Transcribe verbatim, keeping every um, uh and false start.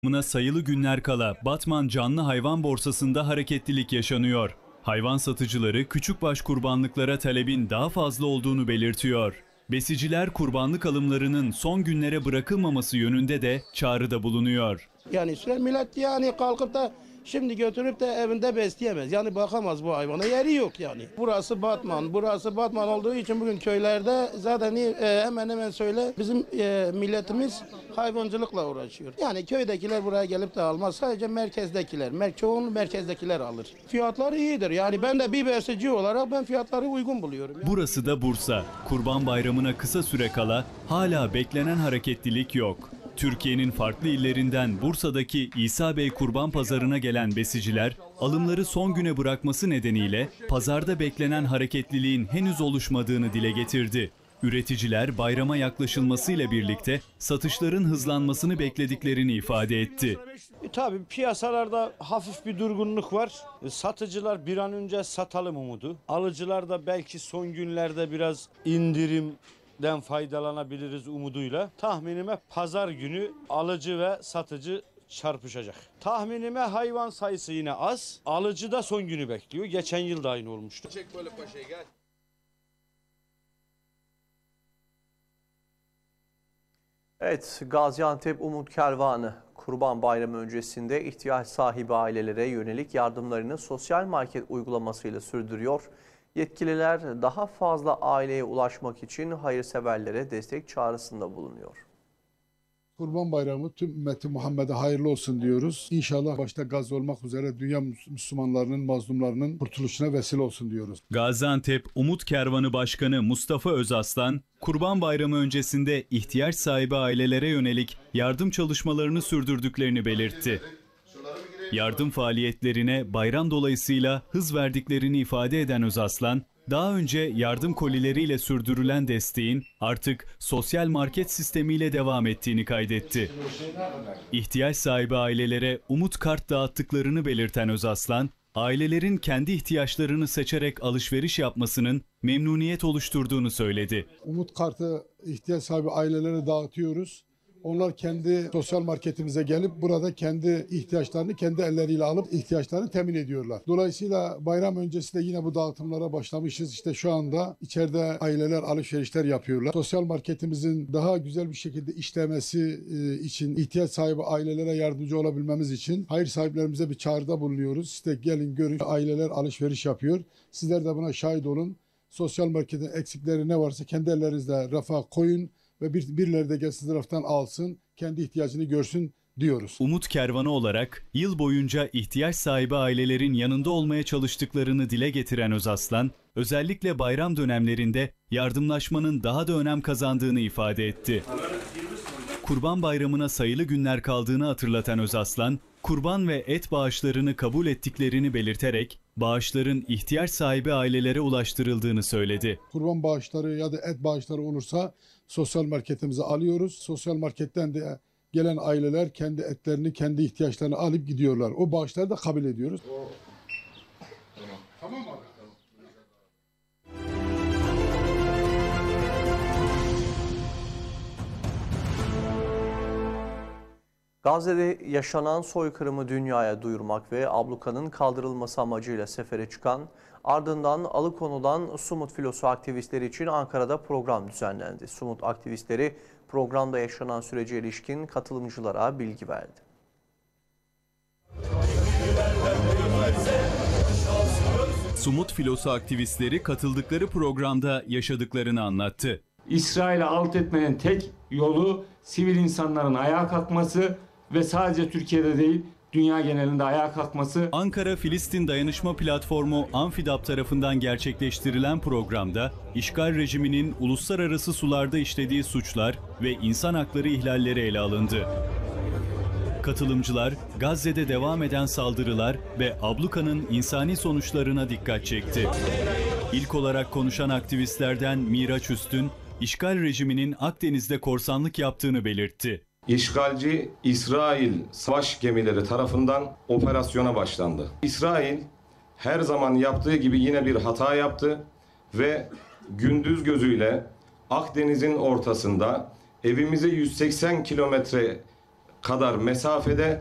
Buna sayılı günler kala Batman Canlı Hayvan Borsası'nda hareketlilik yaşanıyor. Hayvan satıcıları küçükbaş kurbanlıklara talebin daha fazla olduğunu belirtiyor. Besiciler kurbanlık alımlarının son günlere bırakılmaması yönünde de çağrıda bulunuyor. Yani millet yani kalkıp da şimdi götürüp de evinde besleyemez. Yani bakamaz bu hayvana, yeri yok yani. Burası Batman, burası Batman olduğu için bugün köylerde zaten e, hemen hemen söyle bizim e, milletimiz hayvancılıkla uğraşıyor. Yani köydekiler buraya gelip de almaz. Sadece merkezdekiler, mer çoğunluğu merkezdekiler alır. Fiyatları iyidir. Yani ben de bir besici olarak ben fiyatları uygun buluyorum. Yani. Burası da Bursa. Kurban Bayramı'na kısa süre kala hala beklenen hareketlilik yok. Türkiye'nin farklı illerinden Bursa'daki İsa Bey Kurban Pazarı'na gelen besiciler, alımları son güne bırakması nedeniyle pazarda beklenen hareketliliğin henüz oluşmadığını dile getirdi. Üreticiler bayrama yaklaşılmasıyla birlikte satışların hızlanmasını beklediklerini ifade etti. E, tabii piyasalarda hafif bir durgunluk var. E, satıcılar bir an önce satalım umudu. Alıcılar da belki son günlerde biraz indirim den faydalanabiliriz umuduyla. Tahminime pazar günü alıcı ve satıcı çarpışacak. Tahminime hayvan sayısı yine az. Alıcı da son günü bekliyor. Geçen yıl da aynı olmuştu. Çek böyle paşayı gel. Evet, Gaziantep Umut Kervanı Kurban Bayramı öncesinde ihtiyaç sahibi ailelere yönelik yardımlarını sosyal market uygulamasıyla sürdürüyor. Yetkililer daha fazla aileye ulaşmak için hayırseverlere destek çağrısında bulunuyor. Kurban Bayramı tüm ümmeti Muhammed'e hayırlı olsun diyoruz. İnşallah başta Gazze olmak üzere dünya Müslümanlarının, mazlumlarının kurtuluşuna vesile olsun diyoruz. Gaziantep Umut Kervanı Başkanı Mustafa Özaslan, Kurban Bayramı öncesinde ihtiyaç sahibi ailelere yönelik yardım çalışmalarını sürdürdüklerini belirtti. Yardım faaliyetlerine bayram dolayısıyla hız verdiklerini ifade eden Özaslan, daha önce yardım kolileriyle sürdürülen desteğin artık sosyal market sistemiyle devam ettiğini kaydetti. İhtiyaç sahibi ailelere Umut Kart dağıttıklarını belirten Özaslan, ailelerin kendi ihtiyaçlarını seçerek alışveriş yapmasının memnuniyet oluşturduğunu söyledi. Umut Kart'ı ihtiyaç sahibi ailelere dağıtıyoruz. Onlar kendi sosyal marketimize gelip burada kendi ihtiyaçlarını kendi elleriyle alıp ihtiyaçlarını temin ediyorlar. Dolayısıyla bayram öncesi de yine bu dağıtımlara başlamışız. İşte şu anda içeride aileler alışverişler yapıyorlar. Sosyal marketimizin daha güzel bir şekilde işlemesi için ihtiyaç sahibi ailelere yardımcı olabilmemiz için hayır sahiplerimize bir çağrıda bulunuyoruz. İşte gelin görün, aileler alışveriş yapıyor. Sizler de buna şahit olun. Sosyal marketin eksikleri ne varsa kendi ellerinizle rafa koyun ve bir, birileri de gelsin taraftan alsın, kendi ihtiyacını görsün diyoruz. Umut Kervanı olarak yıl boyunca ihtiyaç sahibi ailelerin yanında olmaya çalıştıklarını dile getiren Özaslan, özellikle bayram dönemlerinde yardımlaşmanın daha da önem kazandığını ifade etti. Kurban Bayramı'na sayılı günler kaldığını hatırlatan Özaslan, kurban ve et bağışlarını kabul ettiklerini belirterek bağışların ihtiyaç sahibi ailelere ulaştırıldığını söyledi. Kurban bağışları ya da et bağışları olursa sosyal marketimize alıyoruz. Sosyal marketten de gelen aileler kendi etlerini, kendi ihtiyaçlarını alıp gidiyorlar. O bağışları da kabul ediyoruz. Tamam. Tamam abi. Gazze'de yaşanan soykırımı dünyaya duyurmak ve ablukanın kaldırılması amacıyla sefere çıkan, ardından alıkonulan Sumut filosu aktivistleri için Ankara'da program düzenlendi. Sumut aktivistleri programda yaşanan sürece ilişkin katılımcılara bilgi verdi. Sumut filosu aktivistleri katıldıkları programda yaşadıklarını anlattı. İsrail'i alt etmenin tek yolu sivil insanların ayağa kalkması ve sadece Türkiye'de değil, dünya genelinde ayağa kalkması. Ankara Filistin Dayanışma Platformu Anfidap tarafından gerçekleştirilen programda işgal rejiminin uluslararası sularda işlediği suçlar ve insan hakları ihlalleri ele alındı. Katılımcılar Gazze'de devam eden saldırılar ve ablukanın insani sonuçlarına dikkat çekti. İlk olarak konuşan aktivistlerden Miraç Üstün, işgal rejiminin Akdeniz'de korsanlık yaptığını belirtti. İşgalci İsrail savaş gemileri tarafından operasyona başlandı. İsrail her zaman yaptığı gibi yine bir hata yaptı ve gündüz gözüyle Akdeniz'in ortasında evimize yüz seksen kilometre kadar mesafede